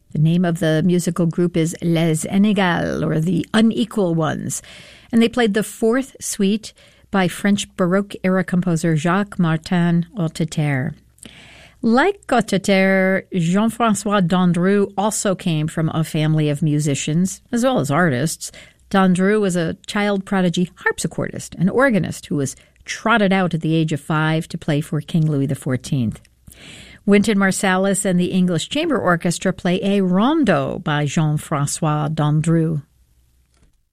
The name of the musical group is Les Inégales, or the Unequal Ones, and they played the fourth suite by French Baroque-era composer Jacques-Martin Hotteterre. Like Hotteterre, Jean-François Dandru also came from a family of musicians, as well as artists. Dandru was a child prodigy harpsichordist and organist who was trotted out at the age of 5 to play for King Louis XIV. Wynton Marsalis and the English Chamber Orchestra play a rondo by Jean-François Dandru.